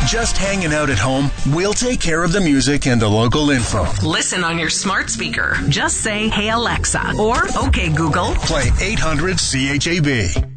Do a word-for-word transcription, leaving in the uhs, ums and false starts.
Just hanging out at home? We'll take care of the music and the local info. Listen on your smart speaker. Just say, "Hey Alexa," or "Okay Google." Play eight hundred C H A B.